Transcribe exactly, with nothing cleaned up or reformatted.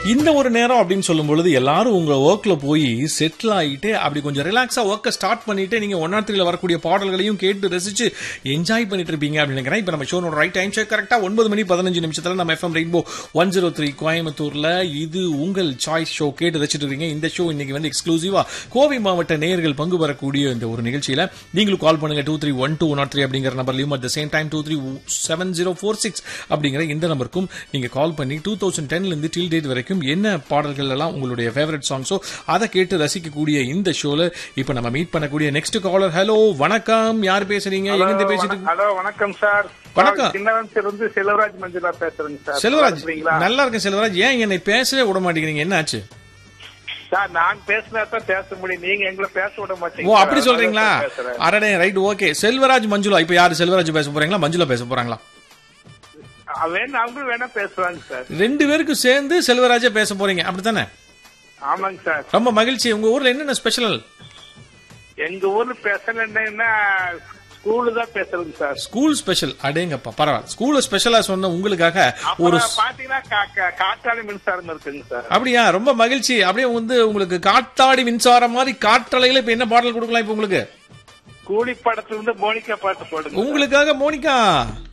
இந்த ஒரு நேரம் அப்படின்னு சொல்லும் பொழுது எல்லாரும் உங்க ஒர்க்ல போய் செட்டில் ஆகிட்டு அப்படி கொஞ்சம் ரிலாக்ஸா ஒர்க்கை ஸ்டார்ட் பண்ணிட்டு நீங்க ஒன் ஆர் த்ரீல வரக்கூடிய பாடல்களையும் கேட்டு ரசிச்சு என்ஜாய் பண்ணிட்டு இருப்பீங்க அப்படின்னு நினைக்கிறேன். இப்ப நம்ம ஷோனோட ரைட் டைம் செக் கரெக்டா ஒன்பது மணி பதினஞ்சு நிமிஷத்துல நம்ம FM rainbow one zero three கோயம்புத்தூர்ல இது உங்கள் சாய்ஸ் ஷோ கேட்டு ரசிச்சுட்டு இருக்கீங்க. இந்த ஷோ இன்னைக்கு வந்து எக்ஸ்க்ளூசிவா கோவை மாவட்ட நேயர்கள் பங்கு பெறக்கூடிய இந்த ஒரு நிகழ்ச்சியில நீங்களும் கால் பண்ணுங்க two three one two not three அப்படிங்கிற நம்பர்லயும் at the same time two three seven zero four six அப்படிங்கிற இந்த நம்பருக்கும் நீங்க கால் பண்ணி டூ தௌசண்ட் டென்ல இருந்து டில் டேட் வரைக்கும் என்ன பாடல்கள் எல்லாம் உங்களுடைய ஃபேவரட் சாங்ஸோ அதை கேட்டு ரசிக்கக்கூடிய இந்த ஷோல இப்ப நம்ம மீட் பண்ணக்கூடிய நெக்ஸ்ட் காலர். ஹலோ வணக்கம், யார் பேசுறீங்க, எங்க பேசிட்டு? ஹலோ வணக்கம் சார். வணக்கம், சின்னவன்சிலிருந்து செல்வராஜ் மஞ்சுளா பேசுறேங்க சார். செல்வராஜ், நல்லா இருக்கேன் செல்வராஜ். ஏன் என்னை பேசவே விட மாட்டேங்கிறீங்க, என்ன ஆச்சு சார்? நான் பேசினா தான் பேச முடியும், நீங்க எங்களை பேச விட மாட்டீங்க. ஓ அப்படி சொல்றீங்களா? அரடே ரைட், ஓகே. செல்வராஜ் மஞ்சுளா, இப்ப யாரு செல்வராஜ் பேச போறாங்களா மஞ்சுளா பேச போறாங்களா? அவங்களும் வேணா பேசுவாங்க சார். ரெண்டு பேருக்கும் சேர்ந்து செல்வராஜா பேச போறீங்க அப்படித்தானே? ஆமாங்க சார். ரொம்ப மகிழ்ச்சி. உங்க ஊர்ல என்னென்ன ஸ்பெஷல்? எங்க ஊர்ல ஸ்பெஷல் என்னன்னா ஸ்கூலு தான் பேசுறேங்க சார். School special? அடேங்கப்பா, பரவாயில்ல. ஸ்கூல்ல ஸ்பெஷலா சொன்ன உங்களுக்காக ஒரு பாத்தீங்கன்னா காற்றாடி மின்சாரம் இருக்குங்க சார். அப்படியா? ரொம்ப மகிழ்ச்சி. அப்படியே வந்து உங்களுக்கு காத்தாடி மின்சாரம் மாதிரி காற்றலையில இப்ப என்ன பாடல் கொடுக்கலாம்? இப்ப உங்களுக்கு கூலி படத்துல இருந்து மோனிகா பாட்டு போடுங்க. உங்களுக்காக மோனிகா.